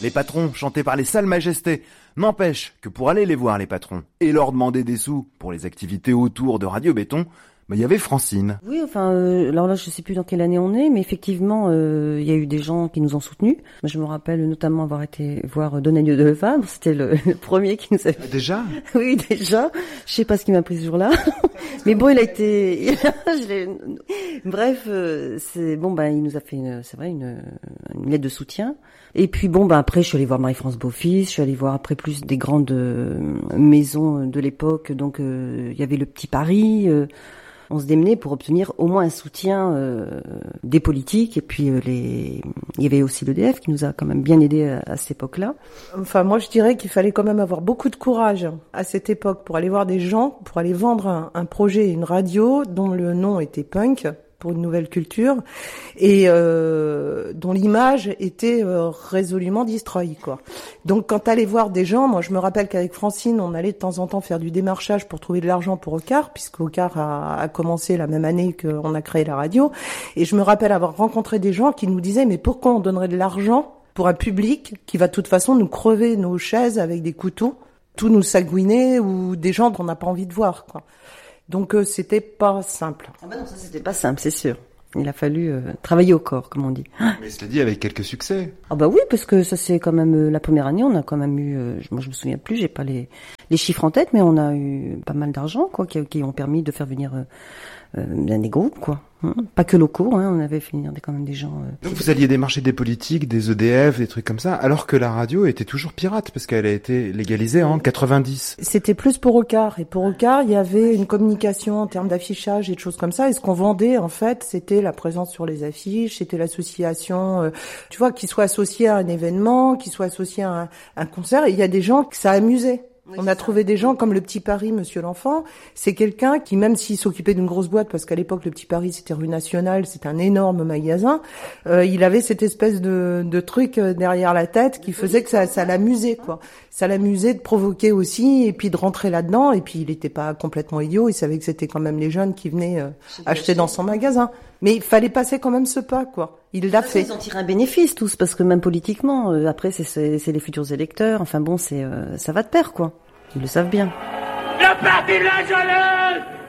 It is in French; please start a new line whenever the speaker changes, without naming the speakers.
Les patrons, chantés par les sales majestés. N'empêche que pour aller les voir, les patrons, et leur demander des sous pour les activités autour de Radio Béton, il y avait Francine.
Oui, enfin, alors là, je sais plus dans quelle année on est, mais effectivement, il y a eu des gens qui nous ont soutenus. Moi, je me rappelle notamment avoir été voir Donadieu de Lefebvre. C'était le premier qui nous a...
Déjà?
Oui, déjà. Je sais pas ce qui m'a pris ce jour-là. Mais bon, il a été... Bref, c'est bon, il nous a fait une lettre de soutien. Et puis bon, après, je suis allée voir Marie-France Beaufils, je suis allée voir après plus des grandes maisons de l'époque. Donc, il y avait le Petit Paris... on se démenait pour obtenir au moins un soutien des politiques, et puis il y avait aussi l'EDF qui nous a quand même bien aidés à cette époque-là.
Enfin, moi je dirais qu'il fallait quand même avoir beaucoup de courage à cette époque pour aller voir des gens, pour aller vendre un projet, une radio dont le nom était Punk, pour une nouvelle culture, et dont l'image était résolument destroy, quoi. Donc quand t'allais voir des gens, moi je me rappelle qu'avec Francine, on allait de temps en temps faire du démarchage pour trouver de l'argent pour Ocar, puisque Ocar a commencé la même année qu'on a créé la radio, et je me rappelle avoir rencontré des gens qui nous disaient mais pourquoi on donnerait de l'argent pour un public qui va de toute façon nous crever nos chaises avec des couteaux, tout nous sagouiner, ou des gens qu'on n'a pas envie de voir, quoi. Donc c'était pas simple.
Ah non, ça c'était pas simple, c'est sûr. Il a fallu travailler au corps, comme on dit.
Mais cela dit, avec quelques succès.
Ah oui, parce que ça c'est quand même la première année, on a quand même eu, moi je me souviens plus, j'ai pas les chiffres en tête, mais on a eu pas mal d'argent, quoi, qui ont permis de faire venir des groupes, quoi. Pas que locaux, on avait fait venir quand même des gens.
Donc vous alliez démarcher des politiques, des EDF, des trucs comme ça, alors que la radio était toujours pirate, parce qu'elle a été légalisée en 90.
C'était plus pour Ocar, et pour Ocar, il y avait une communication en termes d'affichage et de choses comme ça, et ce qu'on vendait, en fait, c'était la présence sur les affiches, c'était l'association, tu vois, qui soit associée à un événement, qui soit associée à un concert, et il y a des gens que ça amusait. Oui, on a trouvé des gens comme le Petit Paris, Monsieur l'Enfant. C'est quelqu'un qui, même s'il s'occupait d'une grosse boîte, parce qu'à l'époque, le Petit Paris, c'était rue Nationale, c'était un énorme magasin, il avait cette espèce de truc derrière la tête qui faisait que ça l'amusait, quoi. Ça l'amusait de provoquer aussi, et puis de rentrer là-dedans, et puis il était pas complètement idiot, il savait que c'était quand même les jeunes qui venaient acheter dans son magasin. Mais il fallait passer quand même ce pas, quoi. Il l'a fait.
Ils en tirent un bénéfice, tous, parce que même politiquement, après, c'est les futurs électeurs. Enfin bon, ça va de pair, quoi. Ils le savent bien.
Le parti de la jeunesse